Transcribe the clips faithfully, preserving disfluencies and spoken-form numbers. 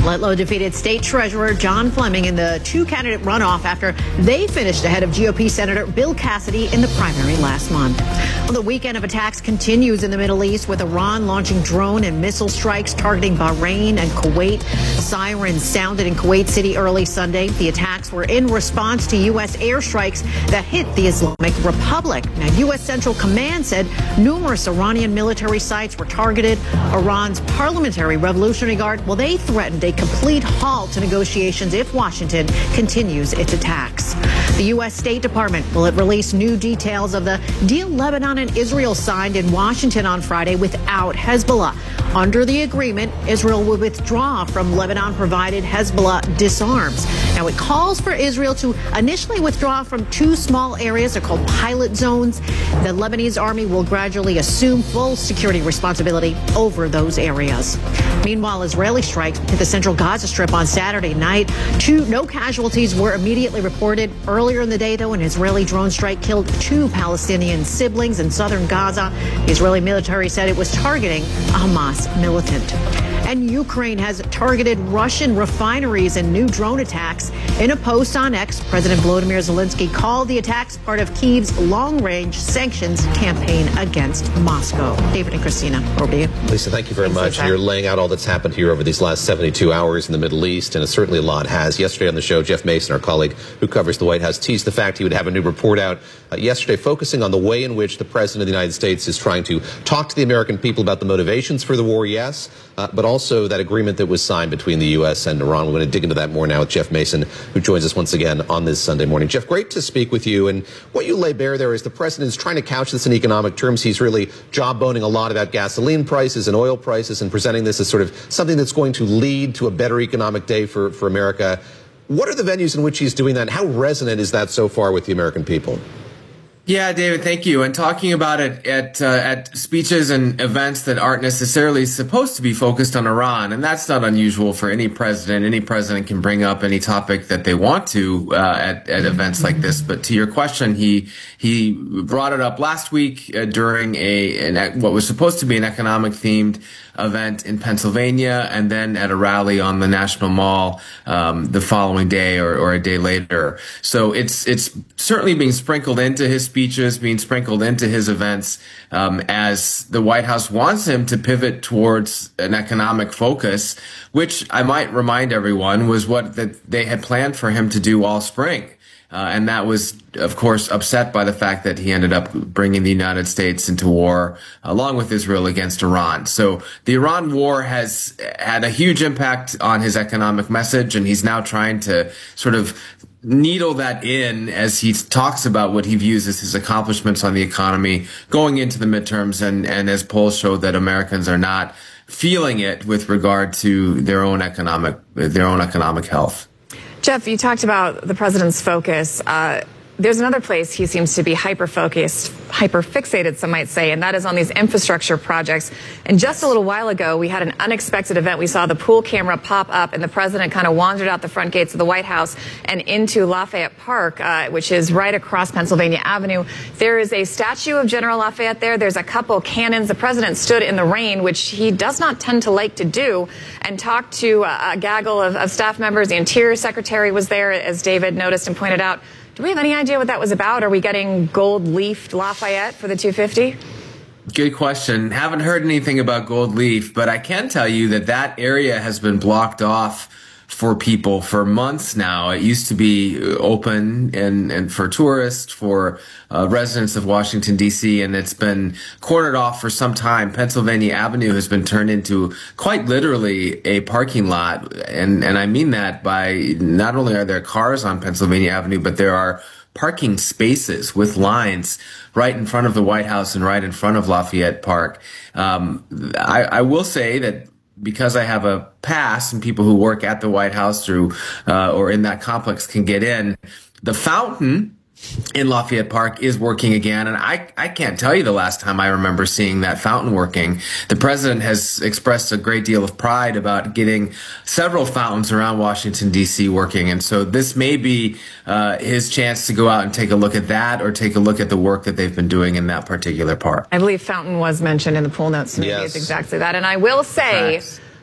Letlow defeated State Treasurer John Fleming in the two-candidate runoff after they finished ahead of G O P Senator Bill Cassidy in the primary last month. Well, the weekend of attacks continues in the Middle East, with Iran launching drone and missile strikes targeting Bahrain and Kuwait. Sirens sounded in Kuwait City early Sunday. The attacks were in response to U S airstrikes that hit the Islamic Republic. Now, U S Central Command said numerous Iranian military sites were targeted. Iran's Parliamentary Revolutionary Guard, well, they threatened a complete halt to negotiations if Washington continues its attacks. The U S State Department will release new details of the deal Lebanon and Israel signed in Washington on Friday without Hezbollah. Under the agreement, Israel will withdraw from Lebanon-provided Hezbollah disarms. Now, it calls for Israel to initially withdraw from two small areas. They're called pilot zones. The Lebanese army will gradually assume full security responsibility over those areas. Meanwhile, Israeli strikes hit the central Gaza Strip on Saturday night. Two, no casualties were immediately reported. Earlier in the day, though, an Israeli drone strike killed two Palestinian siblings in southern Gaza. The Israeli military said it was targeting a Hamas militant. And Ukraine has targeted Russian refineries in new drone attacks. In a post on X, President Volodymyr Zelensky called the attacks part of Kyiv's long-range sanctions campaign against Moscow. David and Christina, over to you. Lisa, thank you very Thanks, much. Lisa. You're laying out all that's happened here over these last seventy-two hours in the Middle East, and certainly a lot has. Yesterday on the show, Jeff Mason, our colleague who covers the White House, teased the fact he would have a new report out uh, yesterday focusing on the way in which the President of the United States is trying to talk to the American people about the motivations for the war, yes, uh, but also that agreement that was signed between the U S and Iran. We're going to dig into that more now with Jeff Mason, who joins us once again on this Sunday morning. Jeff, great to speak with you. And what you lay bare there is the president is trying to couch this in economic terms. He's really jawboning a lot about gasoline prices and oil prices and presenting this as sort of something that's going to lead to a better economic day for, for America. What are the venues in which he's doing that? How resonant is that so far with the American people? Yeah, David, thank you. And talking about it at uh, at speeches and events that aren't necessarily supposed to be focused on Iran, and that's not unusual for any president. Any president can bring up any topic that they want to uh, at at events like this. But to your question, he he brought it up last week uh, during a an, what was supposed to be an economic themed event in Pennsylvania, and then at a rally on the National Mall um, the following day or, or a day later. So it's it's certainly being sprinkled into his speeches, being sprinkled into his events um, as the White House wants him to pivot towards an economic focus, which I might remind everyone was what that they had planned for him to do all spring. Uh, and that was, of course, upset by the fact that he ended up bringing the United States into war along with Israel against Iran. So the Iran war has had a huge impact on his economic message, and he's now trying to sort of needle that in as he talks about what he views as his accomplishments on the economy going into the midterms, and, and as polls show that Americans are not feeling it with regard to their own economic, their own economic health. Jeff, you talked about the president's focus. Uh, there's another place he seems to be hyper-focused, hyper-fixated, some might say, and that is on these infrastructure projects. And just a little while ago, we had an unexpected event. We saw the pool camera pop up, and the president kind of wandered out the front gates of the White House and into Lafayette Park, uh, which is right across Pennsylvania Avenue. There is a statue of General Lafayette there. There's a couple cannons. The president stood in the rain, which he does not tend to like to do, and talked to a, a gaggle of, of staff members. The Interior Secretary was there, as David noticed and pointed out. Do we have any idea what that was about? Are we getting gold-leafed Lafayette for the two fifty? Good question. Haven't heard anything about gold leaf, but I can tell you that that area has been blocked off for people for months now. It used to be open and, and for tourists, for uh, residents of Washington, D C, and it's been cornered off for some time. Pennsylvania Avenue has been turned into quite literally a parking lot. And, and I mean that by not only are there cars on Pennsylvania Avenue, but there are parking spaces with lines right in front of the White House and right in front of Lafayette Park. Um, I, I will say that because I have a pass and people who work at the White House through uh, or in that complex can get in, the fountain in Lafayette Park is working again. And I, I can't tell you the last time I remember seeing that fountain working. The president has expressed a great deal of pride about getting several fountains around Washington, D C working. And so this may be uh, his chance to go out and take a look at that, or take a look at the work that they've been doing in that particular park. I believe fountain was mentioned in the poll notes, so maybe yes. It's exactly that. And I will say, Facts.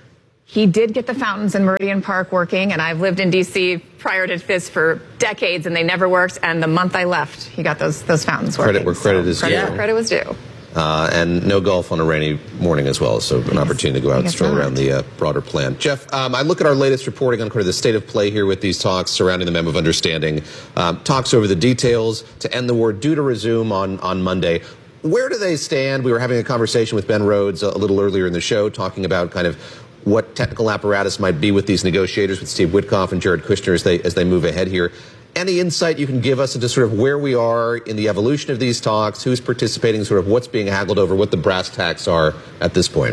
He did get the fountains in Meridian Park working, and I've lived in D C prior to this for decades, and they never worked. And the month I left, he got those those fountains working. Credit where credit so is credit due. where credit was due. Uh, and no golf on a rainy morning as well, so an opportunity to go out and stroll not. around the uh, broader plan. Jeff, um, I look at our latest reporting on kind of the state of play here with these talks surrounding the Memo of Understanding. Um, talks over the details to end the war due to resume on, on Monday. Where do they stand? We were having a conversation with Ben Rhodes a, a little earlier in the show talking about kind of what technical apparatus might be with these negotiators, with Steve Witkoff and Jared Kushner as they, as they move ahead here. Any insight you can give us into sort of where we are in the evolution of these talks, who's participating, sort of what's being haggled over, what the brass tacks are at this point?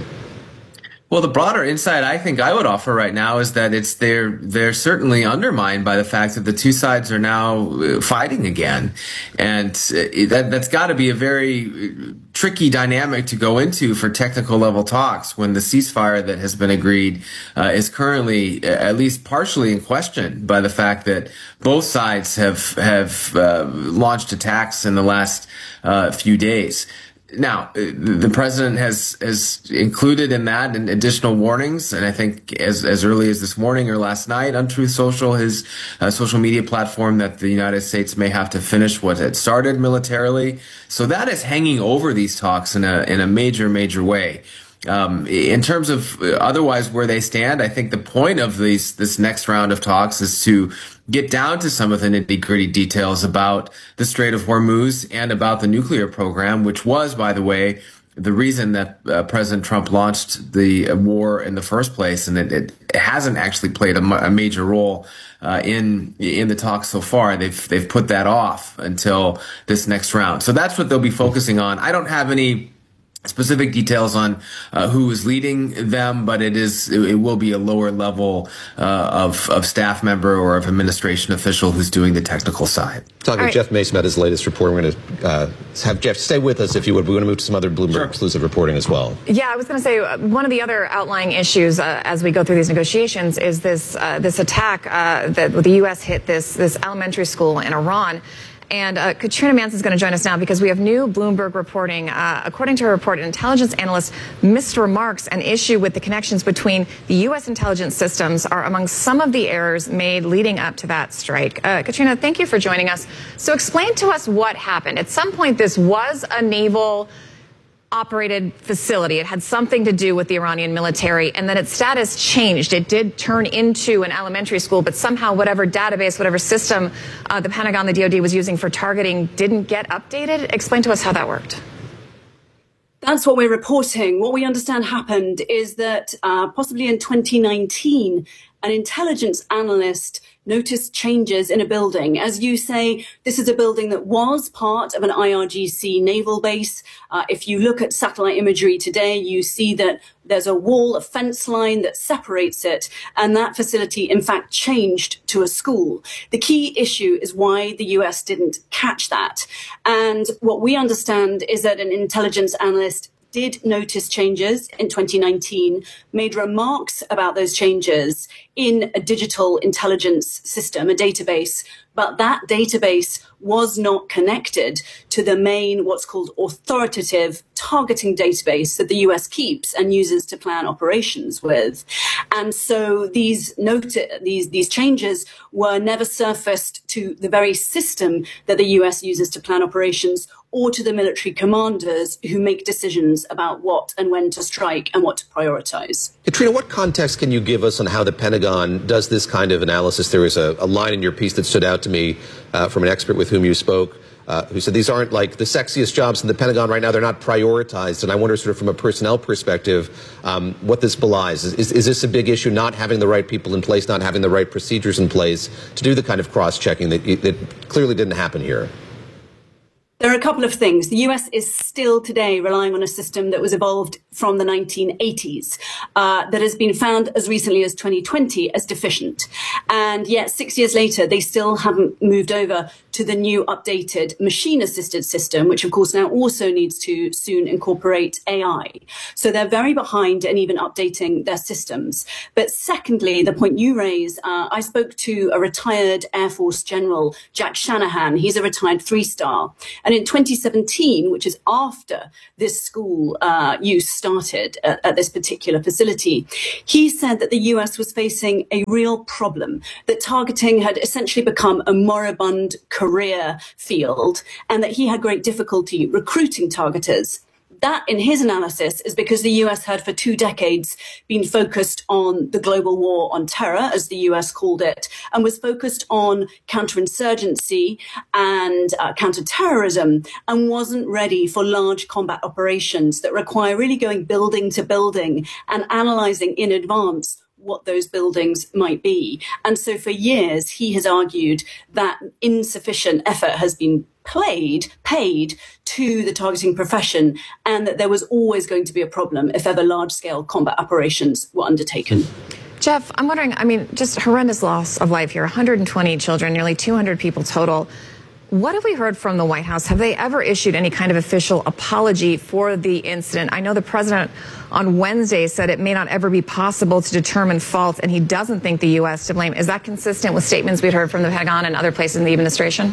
Well, the broader insight I think I would offer right now is that it's they're they're certainly undermined by the fact that the two sides are now fighting again, and that that's got to be a very tricky dynamic to go into for technical level talks when the ceasefire that has been agreed uh, is currently at least partially in question by the fact that both sides have have uh, launched attacks in the last uh, few days. Now, the president has has included in that additional warnings, and I think as as early as this morning or last night on Truth Social, his uh, social media platform, that the United States may have to finish what had started militarily. So that is hanging over these talks in a in a major major way. Um, in terms of otherwise where they stand, I think the point of these this next round of talks is to get down to some of the nitty-gritty details about the Strait of Hormuz and about the nuclear program, which was, by the way, the reason that uh, President Trump launched the uh, war in the first place, and it, it hasn't actually played a, a major role uh, in in the talks so far. They've they've put that off until this next round. So that's what they'll be focusing on. I don't have any specific details on uh, who is leading them, but it is it, it will be a lower level uh, of of staff member or of administration official who's doing the technical side. Talking All to right. Jeff Mason about his latest report. We're going to uh, have Jeff stay with us if you would. We want to move to some other Bloomberg Sure. exclusive reporting as well. Yeah, I was going to say uh, one of the other outlying issues uh, as we go through these negotiations is this uh, this attack uh, that the U S hit this this elementary school in Iran. And uh, Katrina Mance is going to join us now because we have new Bloomberg reporting. Uh, according to her report, intelligence analysts missed remarks an issue with the connections between the U S intelligence systems are among some of the errors made leading up to that strike. Uh, Katrina, thank you for joining us. So explain to us what happened. At some point, this was a naval operated facility. It had something to do with the Iranian military, and then its status changed. It did turn into an elementary school, but somehow whatever database, whatever system uh, the Pentagon, the D O D was using for targeting didn't get updated. Explain to us how that worked. That's what we're reporting. What we understand happened is that uh, possibly in twenty nineteen, an intelligence analyst noticed changes in a building. As you say, this is a building that was part of an I R G C naval base. Uh, if you look at satellite imagery today, you see that there's a wall, a fence line that separates it, and that facility, in fact, changed to a school. The key issue is why the U S didn't catch that. And what we understand is that an intelligence analyst did notice changes in twenty nineteen, made remarks about those changes in a digital intelligence system, a database, but that database was not connected to the main, what's called authoritative targeting database that the U S keeps and uses to plan operations with. And so these noti- these these changes were never surfaced to the very system that the U S uses to plan operations, or to the military commanders who make decisions about what and when to strike and what to prioritize. Katrina, what context can you give us on how the Pentagon does this kind of analysis? There was a, a line in your piece that stood out to me uh, from an expert with whom you spoke, uh, who said these aren't like the sexiest jobs in the Pentagon right now. They're not prioritized. And I wonder, sort of from a personnel perspective, um, what this belies. Is, is, is this a big issue, not having the right people in place, not having the right procedures in place to do the kind of cross-checking that, that clearly didn't happen here? There are a couple of things. The U S is still today relying on a system that was evolved from the nineteen eighties, uh, that has been found as recently as twenty twenty as deficient. And yet six years later, they still haven't moved over to the new updated machine-assisted system, which of course now also needs to soon incorporate A I. So they're very behind in even updating their systems. But secondly, the point you raise, uh, I spoke to a retired Air Force general, Jack Shanahan. He's a retired three-star. And in twenty seventeen, which is after this school uh, use started at, at this particular facility, he said that the U S was facing a real problem, that targeting had essentially become a moribund career field, and that he had great difficulty recruiting targeters. That, in his analysis, is because the U S had for two decades been focused on the global war on terror, as the U S called it, and was focused on counterinsurgency and uh, counterterrorism, and wasn't ready for large combat operations that require really going building to building and analyzing in advance what those buildings might be. And so for years, he has argued that insufficient effort has been played, paid to the targeting profession, and that there was always going to be a problem if ever large-scale combat operations were undertaken. Jeff, I'm wondering, I mean, just horrendous loss of life here, one hundred twenty children, nearly two hundred people total. What have we heard from the White House? Have they ever issued any kind of official apology for the incident? I know the president on Wednesday said it may not ever be possible to determine fault, and he doesn't think the U S to blame. Is that consistent with statements we'd heard from the Pentagon and other places in the administration?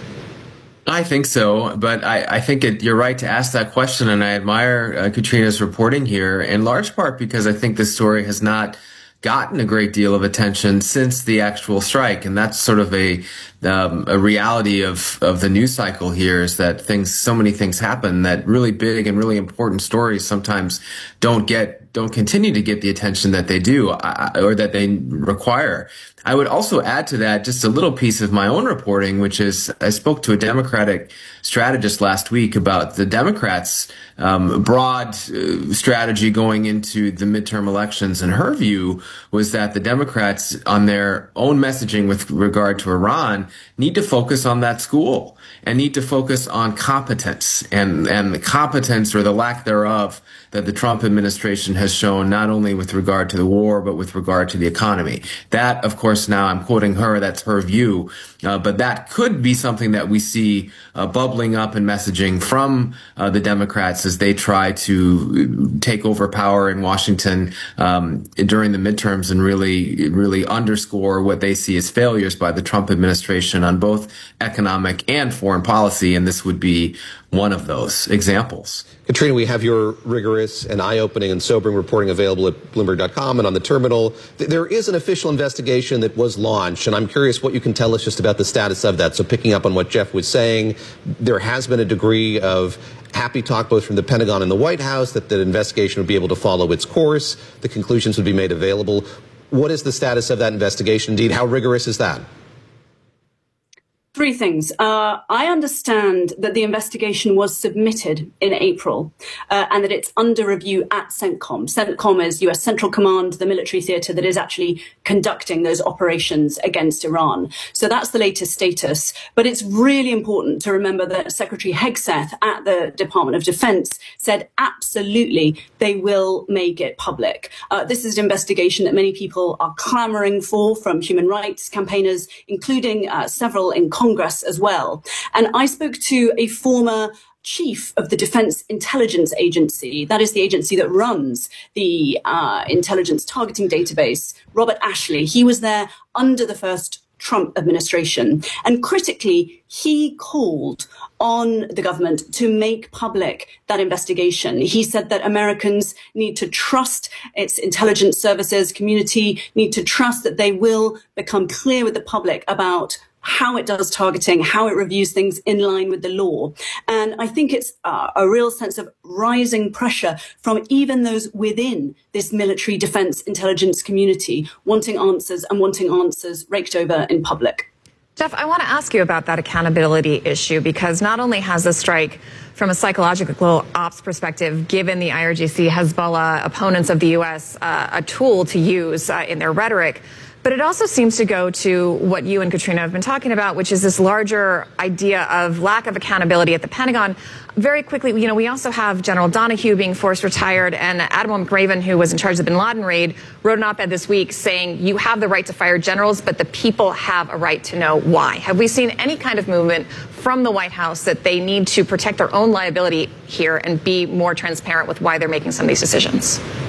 I think so, but I, I think it, you're right to ask that question, and I admire uh, Katrina's reporting here, in large part because I think this story has not gotten a great deal of attention since the actual strike, and that's sort of a um, a reality of of the news cycle here, is that things, so many things happen that really big and really important stories sometimes don't get don't continue to get the attention that they do uh, or that they require. I would also add to that just a little piece of my own reporting, which is I spoke to a Democratic strategist last week about the Democrats' um, broad uh, strategy going into the midterm elections. And her view was that the Democrats, on their own messaging with regard to Iran, need to focus on that school and need to focus on competence and, and the competence or the lack thereof that the Trump administration has shown, not only with regard to the war, but with regard to the economy. That, of course, now I'm quoting her, that's her view, uh, but that could be something that we see uh, bubbling up in messaging from uh, the Democrats as they try to take over power in Washington um, during the midterms and really, really underscore what they see as failures by the Trump administration on both economic and foreign policy, and this would be one of those examples. Katrina, we have your rigorous and eye-opening and sobering reporting available at Bloomberg dot com and on the terminal. There is an official investigation that was launched, and I'm curious what you can tell us just about the status of that. So picking up on what Jeff was saying, there has been a degree of happy talk both from the Pentagon and the White House that the investigation would be able to follow its course. The conclusions would be made available. What is the status of that investigation? Indeed, how rigorous is that? Three things. Uh, I understand that the investigation was submitted in April uh, and that it's under review at CENTCOM. CENTCOM is U S Central Command, the military theatre that is actually conducting those operations against Iran. So that's the latest status. But it's really important to remember that Secretary Hegseth at the Department of Defense said absolutely they will make it public. Uh, this is an investigation that many people are clamoring for, from human rights campaigners, including uh, several in Congress as well. And I spoke to a former chief of the Defense Intelligence Agency, that is the agency that runs the uh, intelligence targeting database, Robert Ashley. He was there under the first Trump administration. And critically, he called on the government to make public that investigation. He said that Americans need to trust its intelligence services community, need to trust that they will become clear with the public about how it does targeting, how it reviews things in line with the law. And I think it's uh, a real sense of rising pressure from even those within this military defense intelligence community wanting answers and wanting answers raked over in public. Jeff, I want to ask you about that accountability issue, because not only has the strike, from a psychological ops perspective, given the I R G C, Hezbollah, opponents of the U S, uh, a tool to use uh, in their rhetoric, but it also seems to go to what you and Katrina have been talking about, which is this larger idea of lack of accountability at the Pentagon. Very quickly, you know, we also have General Donahue being forced retired, and Admiral McRaven, who was in charge of the bin Laden raid, wrote an op-ed this week saying you have the right to fire generals, but the people have a right to know why. Have we seen any kind of movement from the White House that they need to protect their own liability here and be more transparent with why they're making some of these decisions?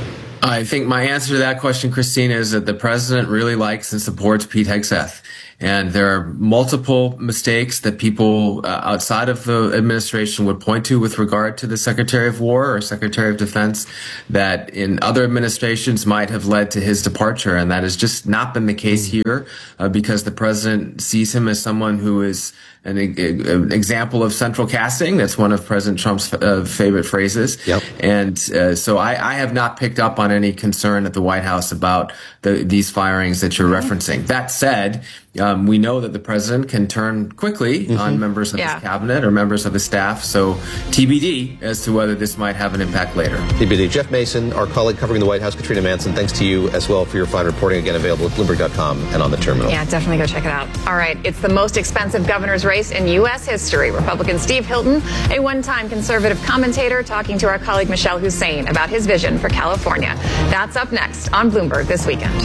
I think my answer to that question, Christine, is that the president really likes and supports Pete Hegseth. And there are multiple mistakes that people uh, outside of the administration would point to with regard to the Secretary of War or Secretary of Defense that in other administrations might have led to his departure. And that has just not been the case here uh, because the president sees him as someone who is an, an example of central casting. That's one of President Trump's uh, favorite phrases. Yep. And uh, so I, I have not picked up on any concern at the White House about the, these firings that you're referencing. That said, Um, we know that the president can turn quickly mm-hmm. on members of yeah. his cabinet or members of his staff. So T B D as to whether this might have an impact later. T B D. Jeff Mason, our colleague covering the White House, Katrina Manson, thanks to you as well for your fine reporting. Again, available at Bloomberg dot com and on the terminal. Yeah, definitely go check it out. All right. It's the most expensive governor's race in U S history. Republican Steve Hilton, a one-time conservative commentator, talking to our colleague Michelle Hussein about his vision for California. That's up next on Bloomberg This Weekend.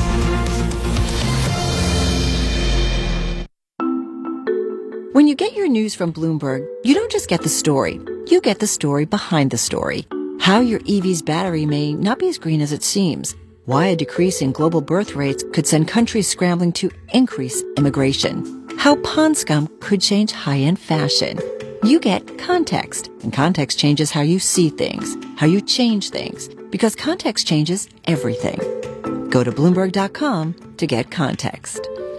When you get your news from Bloomberg, you don't just get the story. You get the story behind the story. How your E V's battery may not be as green as it seems. Why a decrease in global birth rates could send countries scrambling to increase immigration. How pond scum could change high-end fashion. You get context, and context changes how you see things, how you change things, because context changes everything. Go to Bloomberg dot com to get context.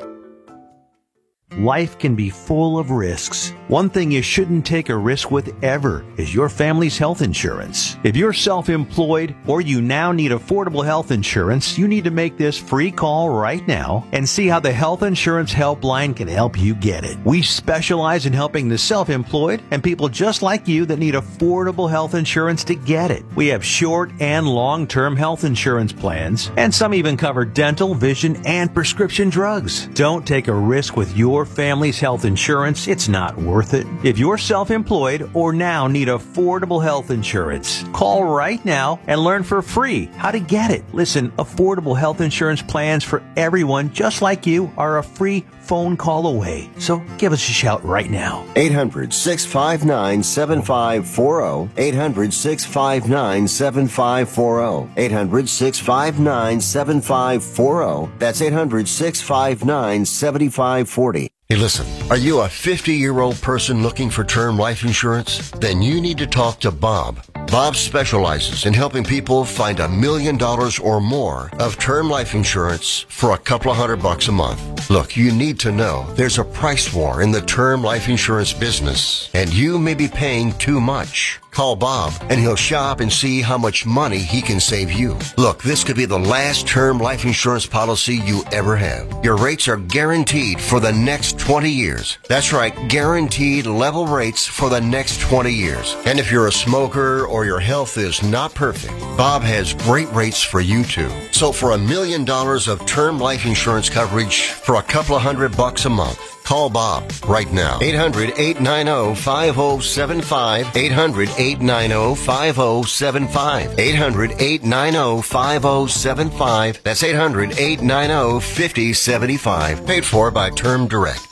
Life can be full of risks. One thing you shouldn't take a risk with ever is your family's health insurance. If you're self-employed or you now need affordable health insurance, you need to make this free call right now and see how the Health Insurance Helpline can help you get it. We specialize in helping the self-employed and people just like you that need affordable health insurance to get it. We have short and long-term health insurance plans, and some even cover dental, vision, and prescription drugs. Don't take a risk with your family's health insurance. It's not worth it. If you're self-employed or now need affordable health insurance, call right now and learn for free how to get it. Listen, affordable health insurance plans for everyone just like you are a free phone call away. So give us a shout right now. eight hundred, six five nine, seven five four zero. eight hundred, six five nine, seven five four zero. eight hundred, six five nine, seven five four zero. That's eight hundred, six five nine, seven five four zero. Hey, listen, are you a fifty-year-old person looking for term life insurance? Then you need to talk to Bob. Bob specializes in helping people find a million dollars or more of term life insurance for a couple of hundred bucks a month. Look, you need to know there's a price war in the term life insurance business, and you may be paying too much. Call Bob, and he'll shop and see how much money he can save you. Look, this could be the last term life insurance policy you ever have. Your rates are guaranteed for the next twenty years. That's right, guaranteed level rates for the next twenty years. And if you're a smoker or your health is not perfect, Bob has great rates for you too. So for a million dollars of term life insurance coverage for a couple of hundred bucks a month, call Bob right now. eight hundred, eight nine zero, five zero seven five. eight hundred, eight nine zero, five zero seven five. eight hundred, eight nine zero, five zero seven five. That's eight hundred, eight nine zero, five zero seven five. Paid for by Term Direct.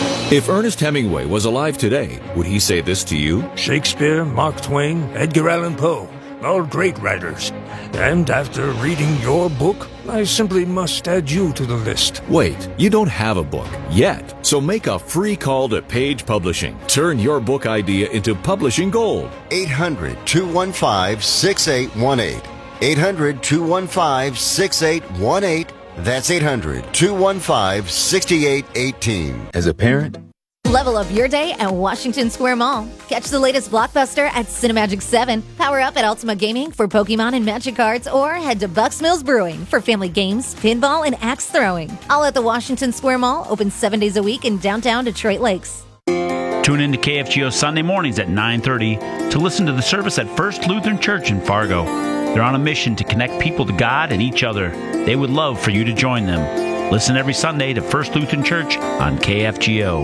If Ernest Hemingway was alive today, would he say this to you? Shakespeare, Mark Twain, Edgar Allan Poe, all great writers. And after reading your book, I simply must add you to the list. Wait, you don't have a book yet. So make a free call to Page Publishing. Turn your book idea into publishing gold. eight hundred, two one five, six eight one eight. eight hundred, two one five, six eight one eight. That's eight hundred, two one five, six eight one eight. As a parent, level up your day at Washington Square Mall. Catch the latest blockbuster at Cinemagic seven. Power up at Ultima Gaming for Pokemon and Magic cards, or head to Bucks Mills Brewing for family games, pinball, and axe throwing. All at the Washington Square Mall, open seven days a week in downtown Detroit Lakes. Tune in to K F G O Sunday mornings at nine thirty to listen to the service at First Lutheran Church in Fargo. They're on a mission to connect people to God and each other. They would love for you to join them. Listen every Sunday to First Lutheran Church on K F G O.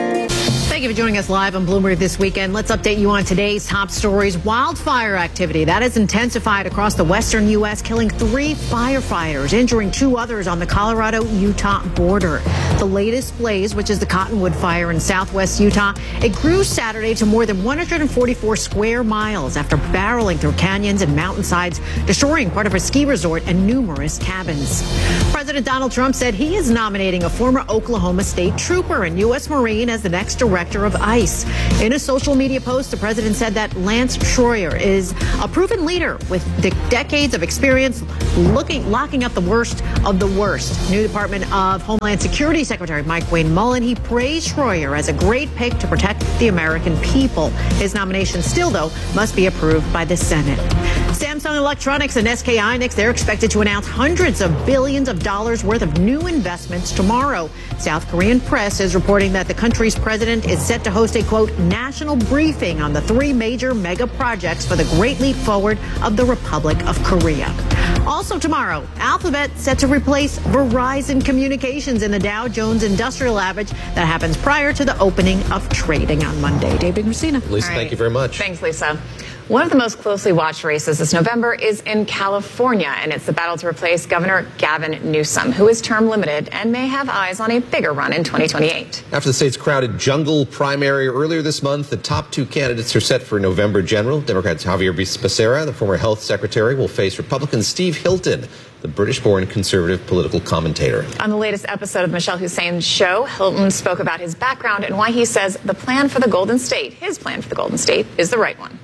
Thank you for joining us live on Bloomberg This Weekend. Let's update you on today's top stories. Wildfire activity that has intensified across the western U S, killing three firefighters, injuring two others on the Colorado-Utah border. The latest blaze, which is the Cottonwood Fire in southwest Utah, it grew Saturday to more than one hundred forty-four square miles after barreling through canyons and mountainsides, destroying part of a ski resort and numerous cabins. President Donald Trump said he is nominating a former Oklahoma State trooper and U S Marine as the next director of ICE. In a social media post, the president said that Lance Schroyer is a proven leader with de- decades of experience looking, locking up the worst of the worst. New Department of Homeland Security Secretary Mike Wayne Mullen, he praised Schroyer as a great pick to protect the American people. His nomination still, though, must be approved by the Senate. Samsung Electronics and S K Hynix, they're expected to announce hundreds of billions of dollars worth of new investments tomorrow. South Korean press is reporting that the country's president is set to host a, quote, national briefing on the three major mega projects for the Great Leap Forward of the Republic of Korea. Also tomorrow, Alphabet set to replace Verizon Communications in the Dow Jones Industrial Average. That happens prior to the opening of trading on Monday. David Messina. Lisa, All right. Thank you very much. Thanks, Lisa. One of the most closely watched races this November is in California, and it's the battle to replace Governor Gavin Newsom, who is term limited and may have eyes on a bigger run in twenty twenty-eight. After the state's crowded jungle primary earlier this month, the top two candidates are set for November general. Democrat Javier Becerra, the former health secretary, will face Republican Steve Hilton, the British-born conservative political commentator. On the latest episode of Michelle Hussein's show, Hilton spoke about his background and why he says the plan for the Golden State, his plan for the Golden State, is the right one.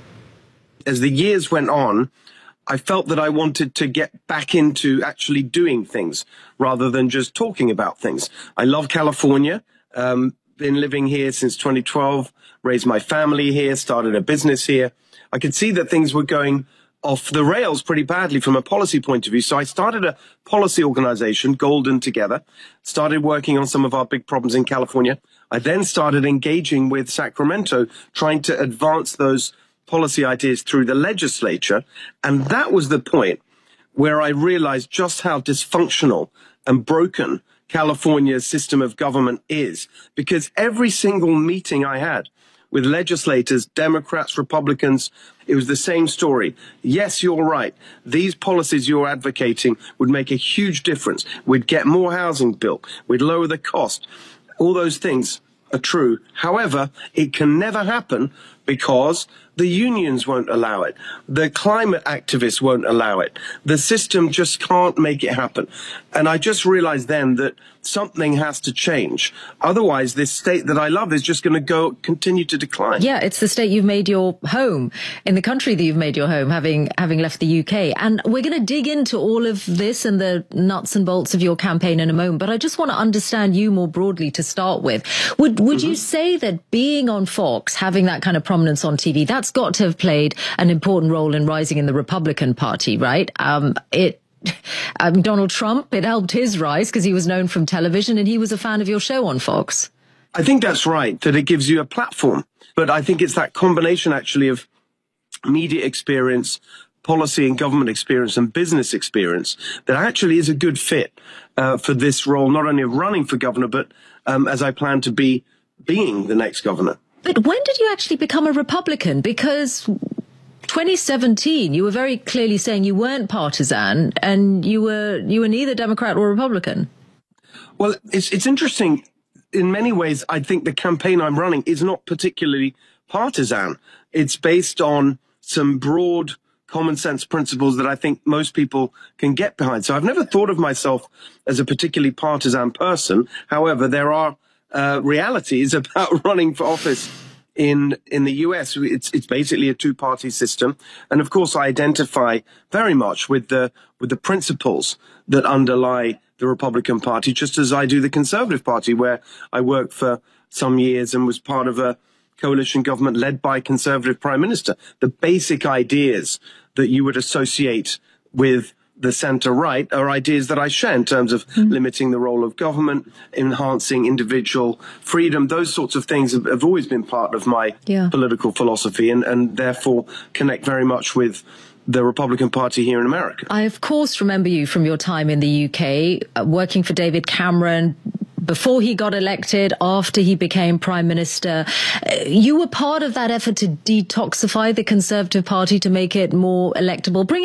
As the years went on, I felt that I wanted to get back into actually doing things rather than just talking about things. I love California, um, been living here since twenty twelve, raised my family here, started a business here. I could see that things were going off the rails pretty badly from a policy point of view. So I started a policy organization, Golden Together, started working on some of our big problems in California. I then started engaging with Sacramento, trying to advance those policy ideas through the legislature. And that was the point where I realized just how dysfunctional and broken California's system of government is. Because every single meeting I had with legislators, Democrats, Republicans, it was the same story. Yes, you're right. These policies you're advocating would make a huge difference. We'd get more housing built. We'd lower the cost. All those things are true. However, it can never happen because the unions won't allow it. The climate activists won't allow it. The system just can't make it happen. And I just realized then that something has to change. Otherwise, this state that I love is just going to go continue to decline. Yeah, it's the state you've made your home, in the country that you've made your home, having having left the U K. And we're going to dig into all of this and the nuts and bolts of your campaign in a moment. But I just want to understand you more broadly to start with. Would would mm-hmm. you say that being on Fox, having that kind of prominence on T V, that's got to have played an important role in rising in the Republican Party, right? Um, it Um, Donald Trump, it helped his rise because he was known from television and he was a fan of your show on Fox. I think that's right, that it gives you a platform. But I think it's that combination actually of media experience, policy and government experience and business experience that actually is a good fit uh, for this role, not only of running for governor, but um, as I plan to be being the next governor. But when did you actually become a Republican? Because twenty seventeen, you were very clearly saying you weren't partisan and you were you were neither Democrat or Republican. Well, it's it's interesting. In many ways, I think the campaign I'm running is not particularly partisan. It's based on some broad common sense principles that I think most people can get behind. So I've never thought of myself as a particularly partisan person. However, there are uh, realities about running for office in in the U S. It's it's basically a two-party system, and of course, I identify very much with the with the principles that underlie the Republican Party, just as I do the Conservative Party, where I worked for some years and was part of a coalition government led by a Conservative Prime Minister. The basic ideas that you would associate with the centre-right are ideas that I share in terms of mm. limiting the role of government, enhancing individual freedom. Those sorts of things have, have always been part of my yeah. political philosophy and, and therefore connect very much with the Republican Party here in America. I, of course, remember you from your time in the U K, uh, working for David Cameron, before he got elected, after he became Prime Minister. You were part of that effort to detoxify the Conservative Party to make it more electable, bring it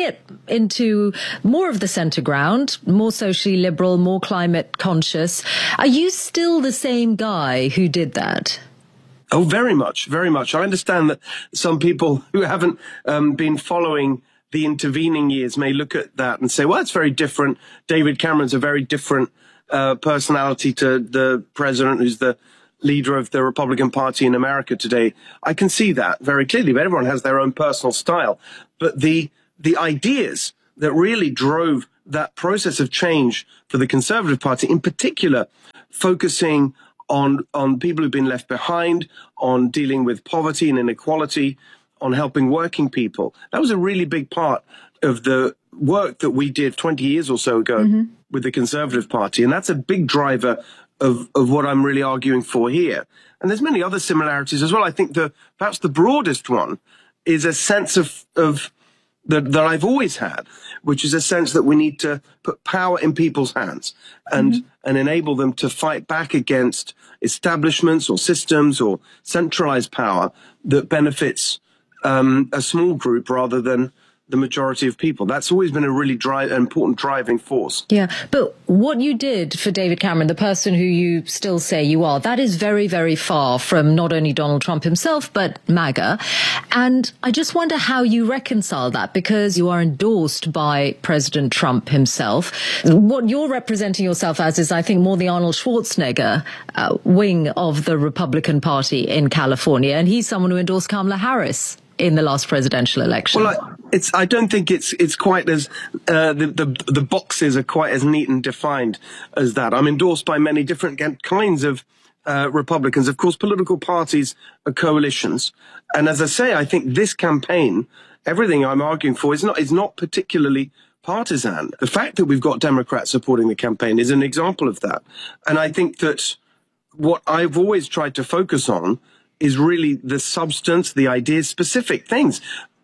into more of the center ground, more socially liberal, more climate conscious. Are you still the same guy who did that? Oh, very much, very much. I understand that some people who haven't um, been following the intervening years may look at that and say, well, it's very different. David Cameron's a very different uh, personality to the president who's the leader of the Republican Party in America today. I can see that very clearly, but everyone has their own personal style. But the the ideas that really drove that process of change for the Conservative Party, in particular, focusing on on people who've been left behind, on dealing with poverty and inequality, on helping working people. That was a really big part of the work that we did twenty years or so ago mm-hmm. with the Conservative Party. And that's a big driver of, of what I'm really arguing for here. And there's many other similarities as well. I think the perhaps the broadest one is a sense of, of that, that I've always had, which is a sense that we need to put power in people's hands and, mm-hmm. and enable them to fight back against establishments or systems or centralized power that benefits um, a small group rather than the majority of people. That's always been a really dri- important driving force. Yeah, but what you did for David Cameron, the person who you still say you are, that is very, very far from not only Donald Trump himself, but MAGA. And I just wonder how you reconcile that, because you are endorsed by President Trump himself. What you're representing yourself as is, I think, more the Arnold Schwarzenegger uh, wing of the Republican Party in California. And he's someone who endorsed Kamala Harris in the last presidential election. Well, I, it's, I don't think it's it's quite as uh, the, the the boxes are quite as neat and defined as that. I'm endorsed by many different kinds of uh, Republicans. Of course, political parties are coalitions, and as I say, I think this campaign, everything I'm arguing for, is not is not particularly partisan. The fact that we've got Democrats supporting the campaign is an example of that, and I think that what I've always tried to focus on is really the substance, the ideas, specific things.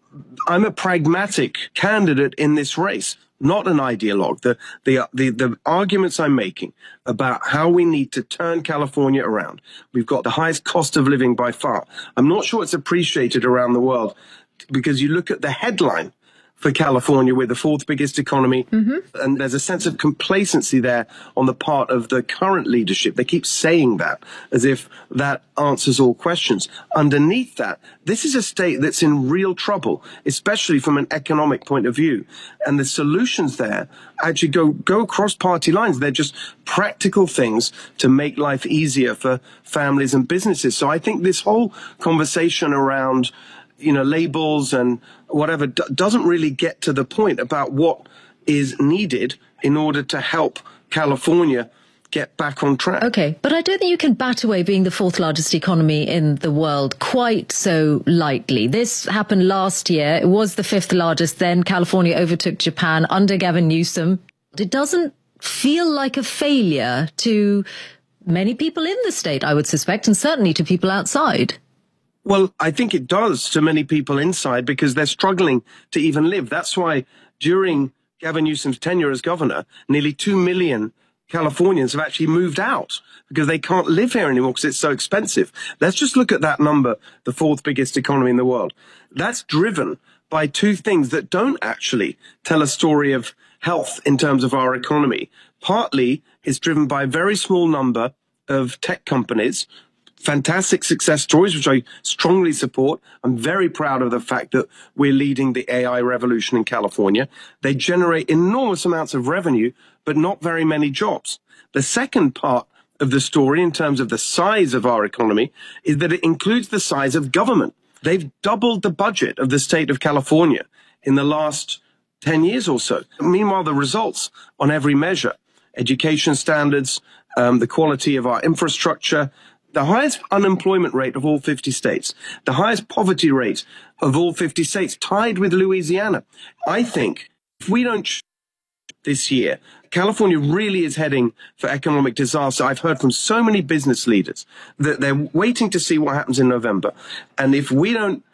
I'm a pragmatic candidate in this race, not an ideologue. The, the, the, the arguments I'm making about how we need to turn California around. We've got the highest cost of living by far. I'm not sure it's appreciated around the world, because you look at the headline for California, we're the fourth biggest economy. Mm-hmm. And there's a sense of complacency there on the part of the current leadership. They keep saying that as if that answers all questions. Underneath that, this is a state that's in real trouble, especially from an economic point of view. And the solutions there actually go, go across party lines. They're just practical things to make life easier for families and businesses. So I think this whole conversation around, you know, labels and whatever d- doesn't really get to the point about what is needed in order to help California get back on track. Okay, but I don't think you can bat away being the fourth largest economy in the world quite so lightly. This happened last year. It was the fifth largest. Then California overtook Japan under Gavin Newsom. It doesn't feel like a failure to many people in the state, I would suspect, and certainly to people outside. Well, I think it does to many people inside, because they're struggling to even live. That's why during Gavin Newsom's tenure as governor, nearly two million Californians have actually moved out because they can't live here anymore because it's so expensive. Let's just look at that number, the fourth biggest economy in the world. That's driven by two things that don't actually tell a story of health in terms of our economy. Partly, it's driven by a very small number of tech companies, fantastic success stories, which I strongly support. I'm very proud of the fact that we're leading the A I revolution in California. They generate enormous amounts of revenue, but not very many jobs. The second part of the story, in terms of the size of our economy, is that it includes the size of government. They've doubled the budget of the state of California in the last ten years or so. Meanwhile, the results on every measure, education standards, um, the quality of our infrastructure, the highest unemployment rate of all fifty states, the highest poverty rate of all fifty states, tied with Louisiana. I think if we don't sh- this year, California really is heading for economic disaster. I've heard from so many business leaders that they're waiting to see what happens in November. And if we don't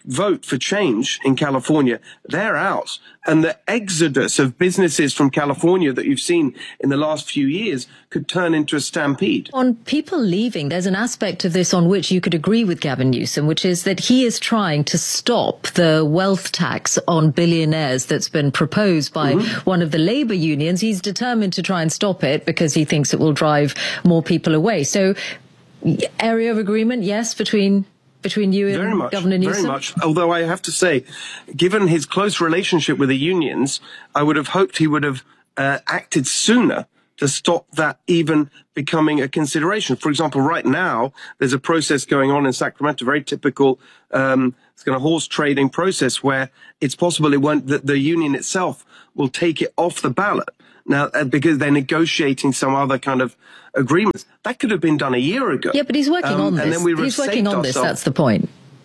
vote for change in California, they're out. And the exodus of businesses from California that you've seen in the last few years could turn into a stampede. On people leaving, there's an aspect of this on which you could agree with Gavin Newsom, which is that he is trying to stop the wealth tax on billionaires that's been proposed by mm-hmm. one of the labor unions. He's determined to try and stop it because he thinks it will drive more people away. So, area of agreement, yes, between... Between you and very much, Governor Newsom? Very much. Although I have to say, given his close relationship with the unions, I would have hoped he would have uh, acted sooner to stop that even becoming a consideration. For example, right now, there's a process going on in Sacramento, very typical, um, it's kind of horse trading process where it's possible it won't, that the union itself will take it off the ballot. Now, uh, because they're negotiating some other kind of agreements. That could have been done a year ago. Yeah, but he's working um, on this. And then we he's working on this, that's the point.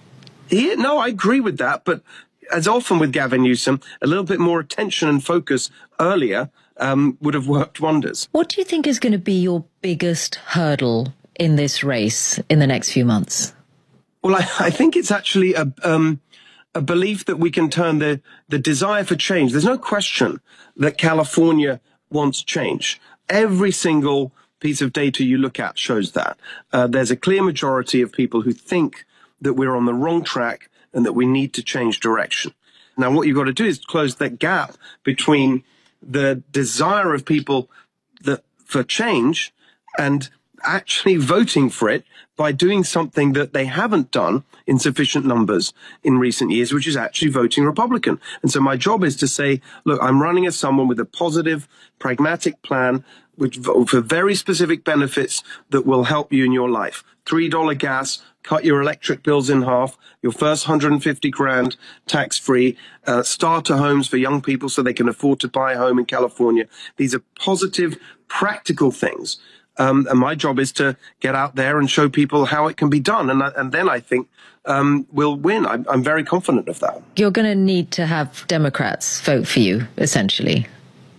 He, no, I agree with that. But as often with Gavin Newsom, a little bit more attention and focus earlier um, would have worked wonders. What do you think is going to be your biggest hurdle in this race in the next few months? Well, I, I think it's actually a... Um, a belief that we can turn the, the desire for change. There's no question that California wants change. Every single piece of data you look at shows that. Uh, there's a clear majority of people who think that we're on the wrong track and that we need to change direction. Now, what you've got to do is close that gap between the desire of people that, for change and actually voting for it by doing something that they haven't done in sufficient numbers in recent years, which is actually voting Republican. And so my job is to say, look, I'm running as someone with a positive, pragmatic plan which for very specific benefits that will help you in your life. three dollars gas, cut your electric bills in half, your first one hundred fifty grand tax-free, uh, starter homes for young people so they can afford to buy a home in California. These are positive, practical things. Um, and my job is to get out there and show people how it can be done. And, and then I think um, we'll win. I'm, I'm very confident of that. You're going to need to have Democrats vote for you, essentially.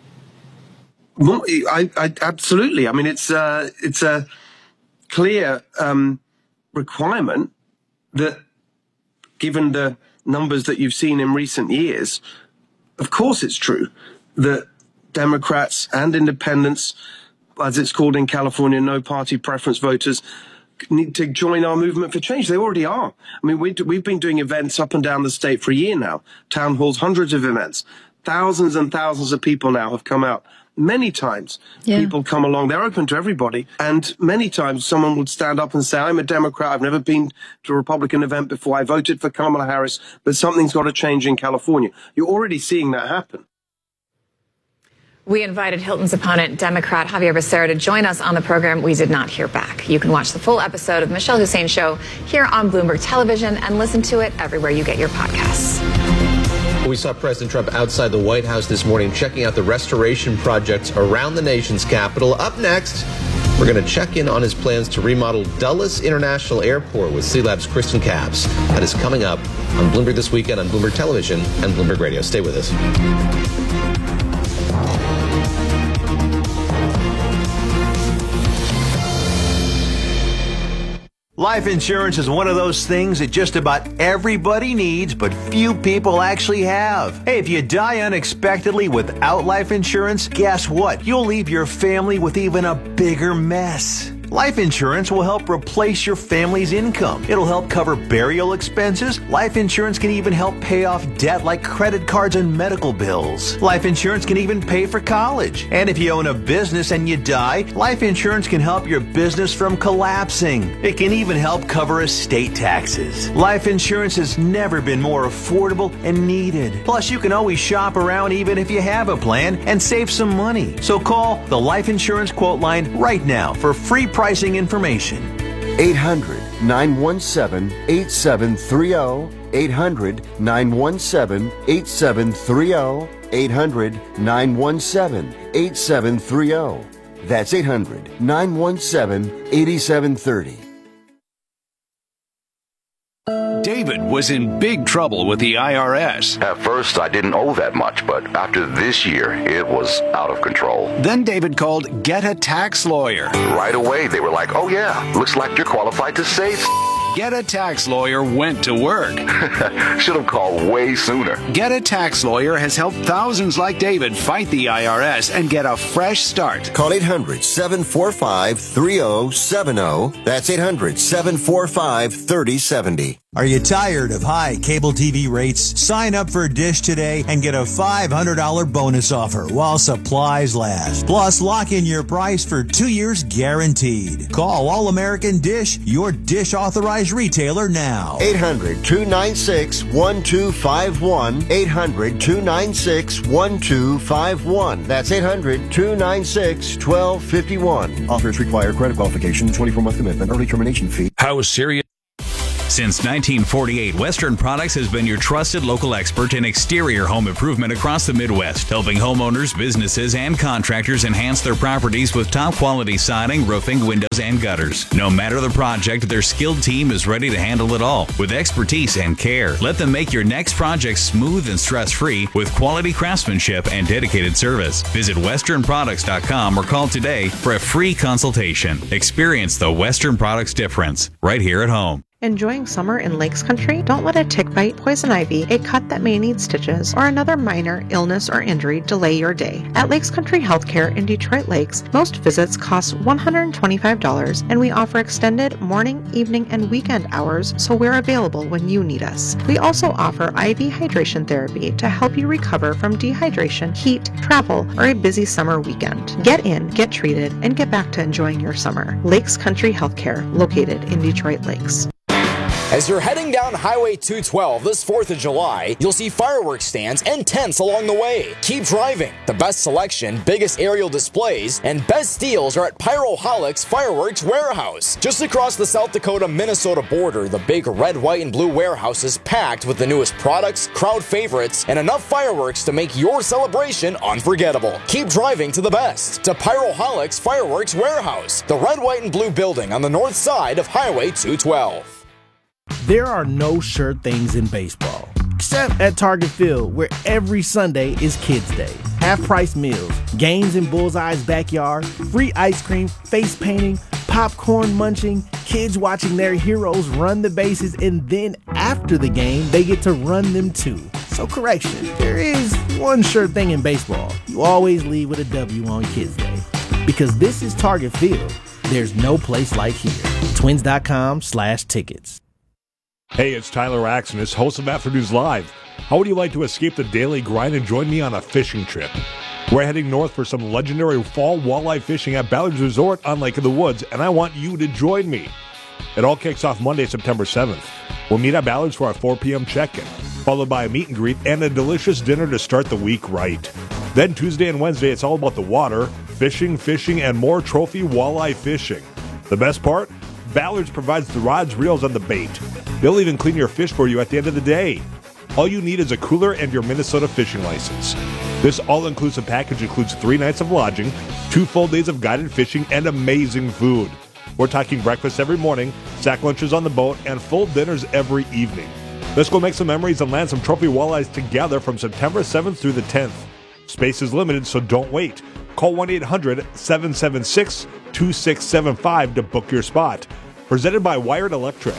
Well, I, I, absolutely. I mean, it's, uh, it's a clear um, requirement that, given the numbers that you've seen in recent years, of course it's true that Democrats and independents, as it's called in California, no party preference voters, need to join our movement for change. They already are. I mean, we, we've been doing events up and down the state for a year now, town halls, hundreds of events. Thousands and thousands of people now have come out. Many times yeah. people come along, they're open to everybody. And many times someone would stand up and say, I'm a Democrat, I've never been to a Republican event before, I voted for Kamala Harris, but something's got to change in California. You're already seeing that happen. We invited Hilton's opponent, Democrat Xavier Becerra, to join us on the program. We did not hear back. You can watch the full episode of the Michelle Hussein Show here on Bloomberg Television and listen to it everywhere you get your podcasts. We saw President Trump outside the White House this morning checking out the restoration projects around the nation's capital. Up next, we're going to check in on his plans to remodel Dulles International Airport with C Lab's Kristen Capps. That is coming up on Bloomberg This Weekend on Bloomberg Television and Bloomberg Radio. Stay with us. Life insurance is one of those things that just about everybody needs, but few people actually have. Hey, if you die unexpectedly without life insurance, guess what? You'll leave your family with even a bigger mess. Life insurance will help replace your family's income. It'll help cover burial expenses. Life insurance can even help pay off debt like credit cards and medical bills. Life insurance can even pay for college. And if you own a business and you die, life insurance can help your business from collapsing. It can even help cover estate taxes. Life insurance has never been more affordable and needed. Plus, you can always shop around even if you have a plan and save some money. So call the Life Insurance Quote Line right now for free pricing information. eight hundred, nine one seven, eight seven three zero. eight hundred, nine one seven, eight seven three zero. eight hundred, nine one seven, eight seven three zero. That's eight hundred, nine one seven, eight seven three zero. David was in big trouble with the I R S. At first, I didn't owe that much, but after this year, it was out of control. Then David called Get a Tax Lawyer. Right away, they were like, oh yeah, looks like you're qualified to save. Get a Tax Lawyer went to work. Should have called way sooner. Get a Tax Lawyer has helped thousands like David fight the I R S and get a fresh start. Call eight hundred, seven four five, three oh seven oh. That's eight hundred, seven four five, three oh seven oh. Are you tired of high cable T V rates? Sign up for Dish today and get a five hundred dollars bonus offer while supplies last. Plus, lock in your price for two years guaranteed. Call All American Dish, your Dish authorized retailer now. eight hundred, two nine six, one two five one. eight hundred, two nine six, one two five one. That's eight hundred, two nine six, one two five one. Offers require credit qualification, twenty-four month commitment, early termination fee. How serious? Since nineteen forty-eight, Western Products has been your trusted local expert in exterior home improvement across the Midwest, helping homeowners, businesses, and contractors enhance their properties with top-quality siding, roofing, windows, and gutters. No matter the project, their skilled team is ready to handle it all with expertise and care. Let them make your next project smooth and stress-free with quality craftsmanship and dedicated service. Visit western products dot com or call today for a free consultation. Experience the Western Products difference right here at home. Enjoying summer in Lakes Country? Don't let a tick bite, poison ivy, a cut that may need stitches, or another minor illness or injury delay your day. At Lakes Country Healthcare in Detroit Lakes, most visits cost one hundred twenty-five dollars, and we offer extended morning, evening, and weekend hours, so we're available when you need us. We also offer I V hydration therapy to help you recover from dehydration, heat, travel, or a busy summer weekend. Get in, get treated, and get back to enjoying your summer. Lakes Country Healthcare, located in Detroit Lakes. As you're heading down Highway two twelve this fourth of July, you'll see fireworks stands and tents along the way. Keep driving. The best selection, biggest aerial displays, and best deals are at Pyroholics Fireworks Warehouse. Just across the South Dakota-Minnesota border, the big red, white, and blue warehouse is packed with the newest products, crowd favorites, and enough fireworks to make your celebration unforgettable. Keep driving to the best. To Pyroholics Fireworks Warehouse, the red, white, and blue building on the north side of Highway two twelve. There are no sure things in baseball, except at Target Field, where every Sunday is Kids Day. Half-price meals, games in Bullseye's backyard, free ice cream, face painting, popcorn munching, kids watching their heroes run the bases, and then after the game, they get to run them too. So correction, there is one sure thing in baseball. You always leave with a W on Kids Day. Because this is Target Field, there's no place like here. Twins.com slash tickets. Hey, it's Tyler Axonis, host of Afternoons Live. How would you like to escape the daily grind and join me on a fishing trip? We're heading north for some legendary fall walleye fishing at Ballard's Resort on Lake of the Woods, and I want you to join me. It all kicks off Monday, September seventh. We'll meet at Ballard's for our four p.m. check-in, followed by a meet and greet and a delicious dinner to start the week right. Then Tuesday and Wednesday, it's all about the water, fishing, fishing, and more trophy walleye fishing. The best part? Ballard's provides the rods, reels, and the bait. They'll even clean your fish for you at the end of the day. All you need is a cooler and your Minnesota fishing license. This all-inclusive package includes three nights of lodging, two full days of guided fishing, and amazing food. We're talking breakfast every morning, sack lunches on the boat, and full dinners every evening. Let's go make some memories and land some trophy walleyes together from September seventh through the tenth. Space is limited, so don't wait. Call one eight hundred, seven seven six, two six seven five to book your spot. Presented by Wired Electric.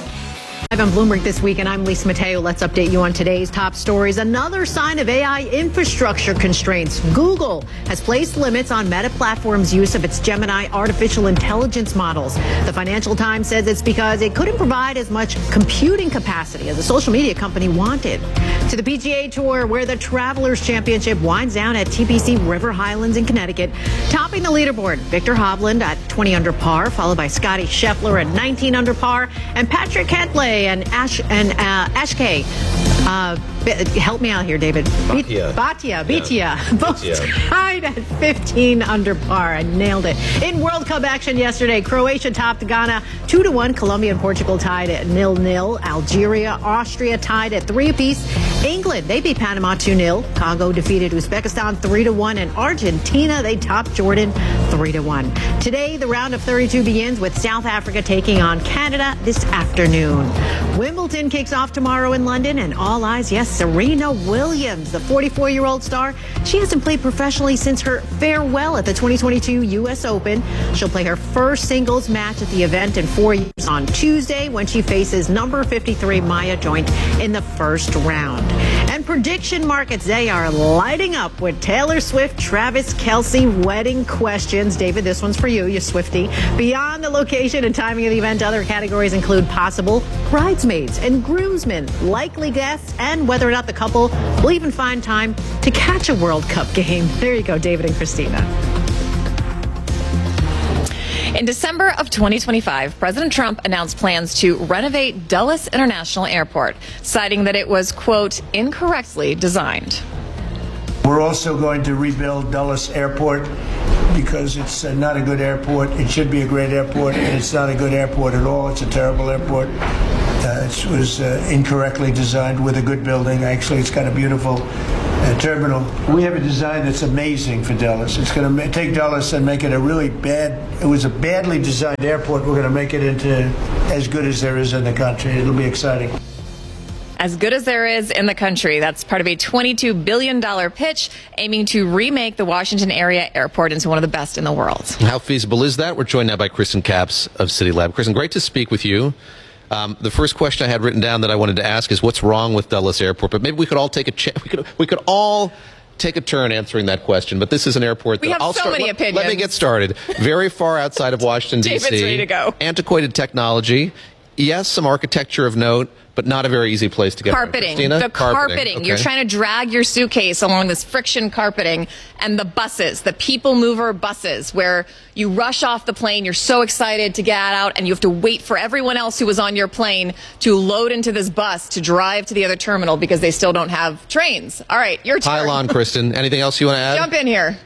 Live on Bloomberg this week, and I'm Lisa Mateo. Let's update you on today's top stories. Another sign of A I infrastructure constraints. Google has placed limits on Meta Platform's use of its Gemini artificial intelligence models. The Financial Times says it's because it couldn't provide as much computing capacity as the social media company wanted. To the P G A Tour, where the Travelers Championship winds down at T P C River Highlands in Connecticut. Topping the leaderboard, Victor Hovland at twenty under par, followed by Scotty Scheffler at nineteen under par, and Patrick Cantlay and Ash and uh, Ashkay. Uh, help me out here, David. Bhatia. Bhatia, Bhatia. Yeah. Both Bhatia. tied at fifteen under par. I nailed it. In World Cup action yesterday, Croatia topped Ghana two to one. Colombia and Portugal tied at nil nil. Algeria, Austria tied at three apiece. England, they beat Panama two nil. Congo defeated Uzbekistan three to one. And Argentina, they topped Jordan three to one. Today, the round of thirty-two begins with South Africa taking on Canada this afternoon. Wimbledon kicks off tomorrow in London, and all eyes, yes, Serena Williams, the forty-four-year-old star. She hasn't played professionally since her farewell at the twenty twenty-two U S Open. She'll play her first singles match at the event in four years on Tuesday when she faces number fifty-three Maya Joint in the first round. And prediction markets, they are lighting up with Taylor Swift, Travis Kelce wedding questions. David, this one's for you, you Swiftie. Beyond the location and timing of the event, other categories include possible bridesmaids and groomsmen, likely guests, and whether or not the couple will even find time to catch a World Cup game. There you go, David and Christina. In December of twenty twenty-five, President Trump announced plans to renovate Dulles International Airport, citing that it was, quote, incorrectly designed. We're also going to rebuild Dulles Airport because it's uh, not a good airport. It should be a great airport, and it's not a good airport at all. It's a terrible airport. Uh, it was uh, incorrectly designed with a good building. Actually, it's got a beautiful uh, terminal. We have a design that's amazing for Dulles. It's going to take Dulles and make it a really bad, it was a badly designed airport. We're going to make it into as good as there is in the country. It'll be exciting. As good as there is in the country. That's part of a twenty-two billion dollars pitch aiming to remake the Washington area airport into one of the best in the world. How feasible is that? We're joined now by Kristen Capps of City Lab. Kristen, great to speak with you. Um, the first question I had written down that I wanted to ask is what's wrong with Dulles Airport? But maybe we could all take a ch- we could we could all take a turn answering that question. But this is an airport that we have I'll so start, many let, opinions. Let me get started. Very far outside of Washington D C. David's ready to go. Antiquated technology. Yes, some architecture of note, but not a very easy place to get. Carpeting. Christina? The carpeting. carpeting. Okay. You're trying to drag your suitcase along this friction carpeting, and the buses, the people mover buses, where you rush off the plane, you're so excited to get out, and you have to wait for everyone else who was on your plane to load into this bus to drive to the other terminal because they still don't have trains. All right, your turn. Pile on, Kristen. Anything else you want to add? Jump in here.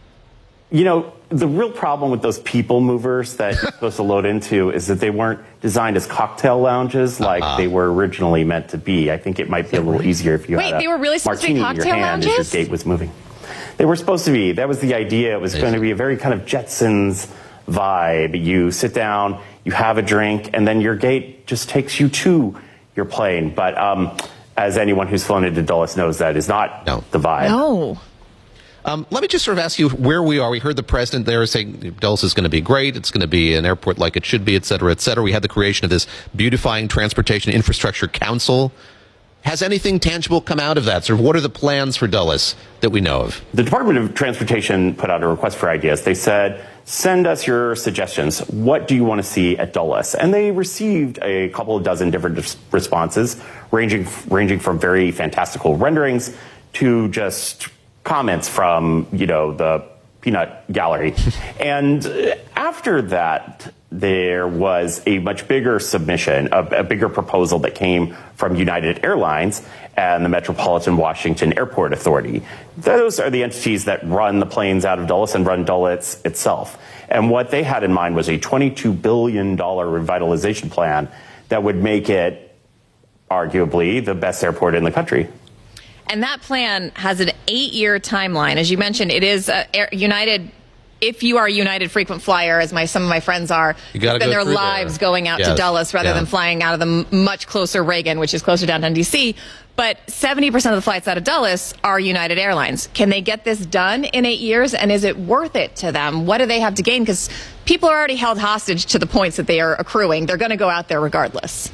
You know, the real problem with those people movers that you're supposed to load into is that they weren't designed as cocktail lounges like uh-huh. they were originally meant to be. I think it might be a little easier if you Wait, had a they were really supposed martini to be in your cocktail hand lounges? as your gate was moving. They were supposed to be. That was the idea. It was going to be a very kind of Jetsons vibe. You sit down, you have a drink, and then your gate just takes you to your plane. But um, as anyone who's flown into Dulles knows, that is not no. the vibe. No. Um, let me just sort of ask you where we are. We heard the president there saying Dulles is going to be great. It's going to be an airport like it should be, et cetera, et cetera. We had the creation of this Beautifying Transportation Infrastructure Council. Has anything tangible come out of that? Sort of what are the plans for Dulles that we know of? The Department of Transportation put out a request for ideas. They said, send us your suggestions. What do you want to see at Dulles? And they received a couple of dozen different responses, ranging ranging from very fantastical renderings to just comments from, you know, the peanut gallery. And after that, there was a much bigger submission, a, a bigger proposal that came from United Airlines and the Metropolitan Washington Airport Authority. Those are the entities that run the planes out of Dulles and run Dulles itself. And what they had in mind was a twenty-two billion dollars revitalization plan that would make it arguably the best airport in the country. And that plan has an eight-year timeline. As you mentioned, it is uh, Air, United. If you are a United frequent flyer, as my some of my friends are, you gotta spend go their lives there. going out yes. to Dulles rather yeah. than flying out of the m- much closer Reagan, which is closer downtown D C. But seventy percent of the flights out of Dulles are United Airlines. Can they get this done in eight years? And is it worth it to them? What do they have to gain? Because people are already held hostage to the points that they are accruing. They're going to go out there regardless.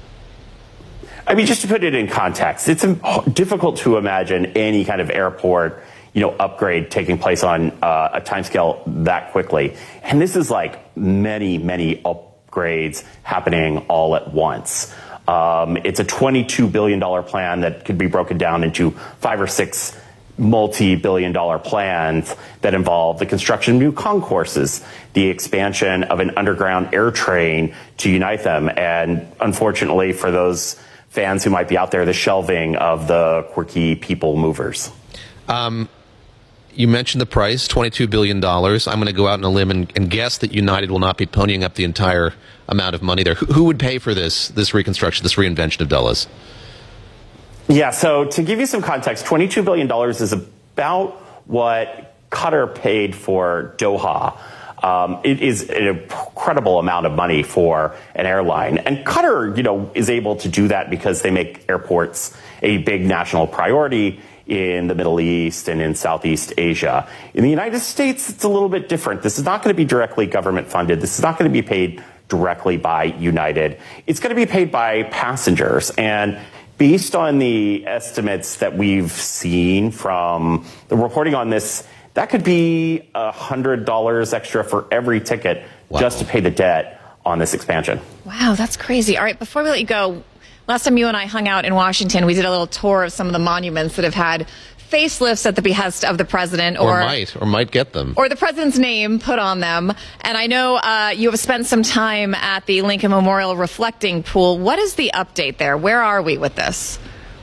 I mean, just to put it in context, it's difficult to imagine any kind of airport, you know, upgrade taking place on uh, a timescale that quickly. And this is like many, many upgrades happening all at once. Um, it's a twenty-two billion dollars plan that could be broken down into five or six multi-billion dollar plans that involve the construction of new concourses, the expansion of an underground air train to unite them, and unfortunately for those fans who might be out there, the shelving of the quirky people movers. Um, you mentioned the price, twenty-two billion dollars. I'm going to go out on a limb and, and guess that United will not be ponying up the entire amount of money there. Who, who would pay for this, this reconstruction, this reinvention of Dulles? Yeah, so to give you some context, twenty-two billion dollars is about what Qatar paid for Doha. Um, it is an incredible amount of money for an airline. And Qatar, you know, is able to do that because they make airports a big national priority in the Middle East and in Southeast Asia. In the United States, it's a little bit different. This is not going to be directly government funded. This is not going to be paid directly by United. It's going to be paid by passengers. And based on the estimates that we've seen from the reporting on this, that could be one hundred dollars extra for every ticket wow. just to pay the debt on this expansion. Wow, that's crazy. All right, before we let you go, last time you and I hung out in Washington, we did a little tour of some of the monuments that have had facelifts at the behest of the president. Or, or might, or might get them. Or the president's name put on them. And I know uh, you have spent some time at the Lincoln Memorial Reflecting Pool. What is the update there? Where are we with this?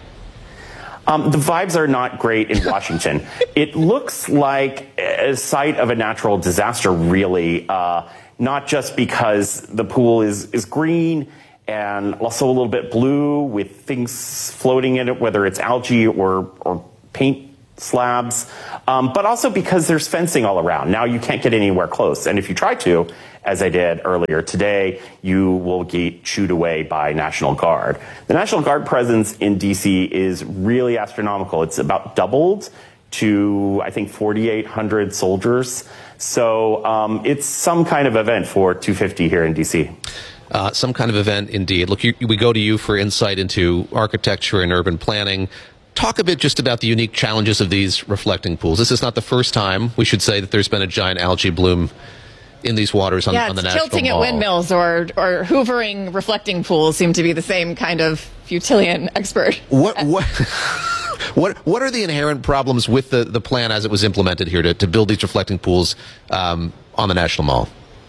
Um, the vibes are not great in Washington. It looks like a site of a natural disaster, really, uh, not just because the pool is, is green and also a little bit blue with things floating in it, whether it's algae or, or paint slabs, um, but also because there's fencing all around. Now you can't get anywhere close. And if you try to, as I did earlier today, you will get shooed away by National Guard. The National Guard presence in D C is really astronomical. It's about doubled to, I think, forty-eight hundred soldiers. So um, it's some kind of event for two fifty here in D C. Uh, some kind of event, indeed. Look, you, we go to you for insight into architecture and urban planning. Talk a bit just about the unique challenges of these reflecting pools. This is not the first time, we should say, that there's been a giant algae bloom in these waters on, yeah, on the National tilting Mall. At windmills or or hoovering reflecting pools seem to be the same kind of Futilian expert. What what what what are the inherent problems with the, the plan as it was implemented here to, to build these reflecting pools um, on the National Mall?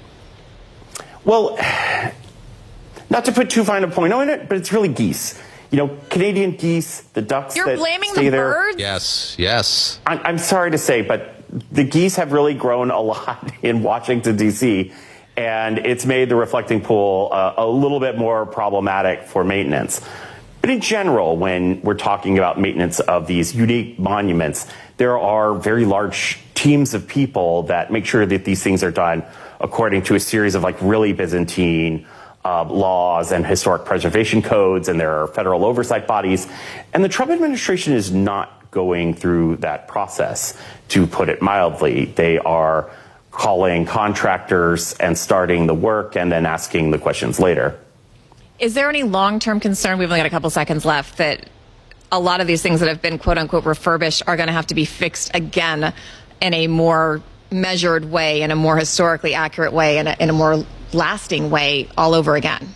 Well, not to put too fine a point on it, but it's really geese. You know, Canadian geese, the ducks You're that blaming stay the there. birds? Yes, yes. I'm, I'm sorry to say, but the geese have really grown a lot in Washington, D C, and it's made the reflecting pool uh, a little bit more problematic for maintenance. But in general, when we're talking about maintenance of these unique monuments, there are very large teams of people that make sure that these things are done according to a series of like really Byzantine uh, laws and historic preservation codes, and there are federal oversight bodies. And the Trump administration is not going through that process, to put it mildly. They are calling contractors and starting the work and then asking the questions later. Is there any long-term concern, we've only got a couple seconds left, that a lot of these things that have been quote-unquote refurbished are going to have to be fixed again in a more measured way, in a more historically accurate way, in a, in a more lasting way all over again?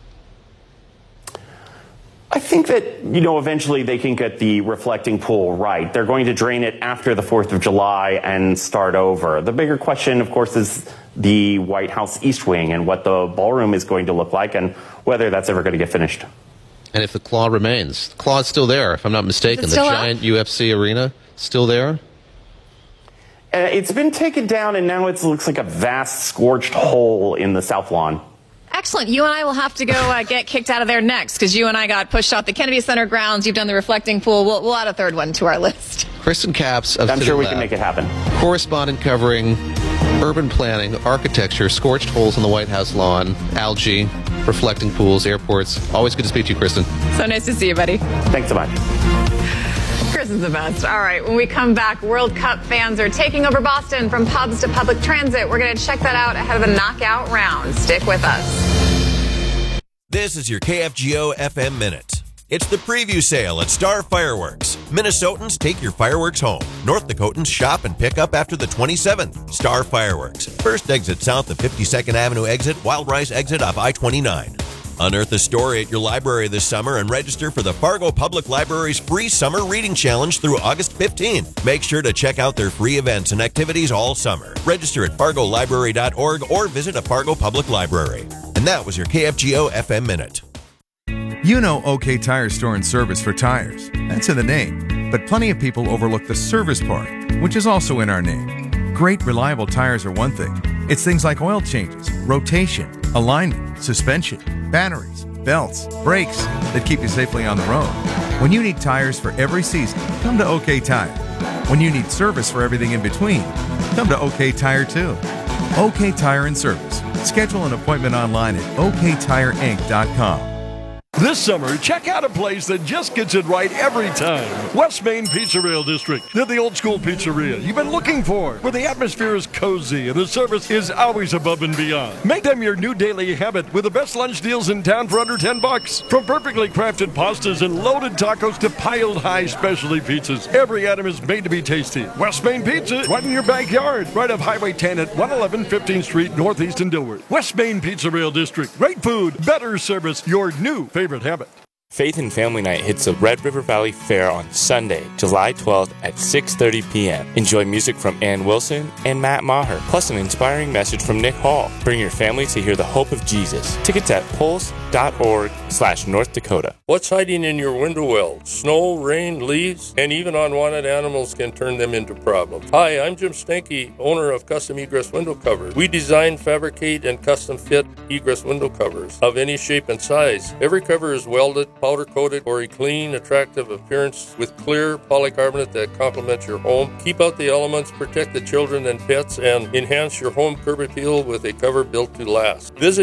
I think that, you know, eventually they can get the reflecting pool right. They're going to drain it after the fourth of July and start over. The bigger question, of course, is the White House East Wing and what the ballroom is going to look like and whether that's ever going to get finished. And if the claw remains. The claw is still there, if I'm not mistaken. The giant up? U F C arena, still there? Uh, it's been taken down, and now it looks like a vast scorched hole in the South Lawn. Excellent. You and I will have to go uh, get kicked out of there next, because you and I got pushed off the Kennedy Center grounds. You've done the reflecting pool. We'll, we'll add a third one to our list. Kristen Capps of I'm City sure we Lab, can make it happen. Correspondent covering urban planning, architecture, scorched holes on the White House lawn, algae, reflecting pools, airports. Always good to speak to you, Kristen. So nice to see you, buddy. Thanks so much. Kristen's the best. All right, when we come back, World Cup fans are taking over Boston from pubs to public transit. We're going to check that out ahead of the knockout round. Stick with us. This is your K F G O F M Minute. It's the preview sale at Star Fireworks. Minnesotans, take your fireworks home. North Dakotans, shop and pick up after the twenty-seventh. Star Fireworks. First exit south of fifty-second Avenue exit, Wild Rice exit off I twenty-nine. Unearth a story at your library this summer and register for the Fargo Public Library's free Summer Reading Challenge through August fifteenth. Make sure to check out their free events and activities all summer. Register at fargo library dot org or visit a Fargo Public Library. And that was your K F G O F M Minute. You know OK Tire Store and Service for tires. That's in the name. But plenty of people overlook the service part, which is also in our name. Great, reliable tires are one thing. It's things like oil changes, rotation, alignment, suspension, batteries, belts, brakes that keep you safely on the road. When you need tires for every season, come to OK Tire. When you need service for everything in between, come to OK Tire too. OK Tire and Service. Schedule an appointment online at O K Tire Inc dot com. This summer, check out a place that just gets it right every time. West Main Pizza Rail District. They're the old school pizzeria you've been looking for, where the atmosphere is cozy and the service is always above and beyond. Make them your new daily habit with the best lunch deals in town for under ten bucks. From perfectly crafted pastas and loaded tacos to piled high specialty pizzas, every item is made to be tasty. West Main Pizza, right in your backyard, right off Highway ten at one eleven fifteenth Street, Northeast in Dilworth. West Main Pizza Rail District. Great food, better service, your new favorite habit. Faith and Family Night hits the Red River Valley Fair on Sunday, July twelfth at six thirty p.m. Enjoy music from Ann Wilson and Matt Maher, plus an inspiring message from Nick Hall. Bring your family to hear the hope of Jesus. Tickets at pulse.org slash North Dakota. What's hiding in your window well? Snow, rain, leaves, and even unwanted animals can turn them into problems. Hi, I'm Jim Stanky, owner of Custom Egress Window Covers. We design, fabricate, and custom fit egress window covers of any shape and size. Every cover is welded, powder coated for a clean, attractive appearance with clear polycarbonate that complements your home. Keep out the elements, protect the children and pets, and enhance your home curb appeal with a cover built to last. Visit